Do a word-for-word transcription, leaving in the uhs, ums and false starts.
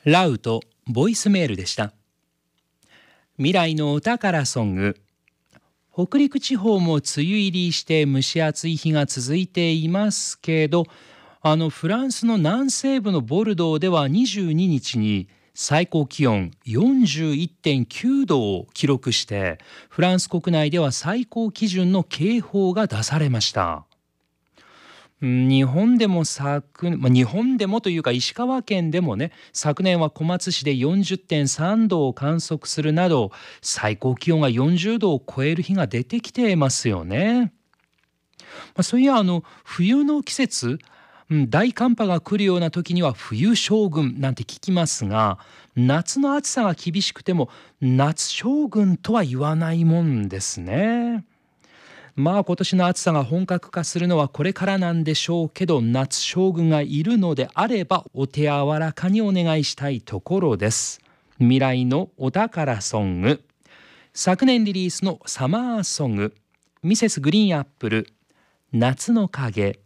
ラウとボイスメールでした。未来のお宝ソング。北陸地方も梅雨入りして蒸し暑い日が続いていますけど、あのフランスの南西部のボルドーではにじゅうににちに最高気温 よんじゅういってんきゅうどを記録して、フランス国内では最高基準の警報が出されました。日本でも昨、まあ、日本でもというか石川県でもね、昨年は小松市で よんじゅってんさんどを観測するなど、最高気温がよんじゅうどを超える日が出てきてますよね。まあ、そういやあの冬の季節、うん、大寒波が来るような時には冬将軍なんて聞きますが、夏の暑さが厳しくても夏将軍とは言わないもんですね。まあ今年の暑さが本格化するのはこれからなんでしょうけど、夏将軍がいるのであればお手柔らかにお願いしたいところです。未来のお宝ソング。昨年リリースのサマーソング、ミセスグリーンアップル、夏の影。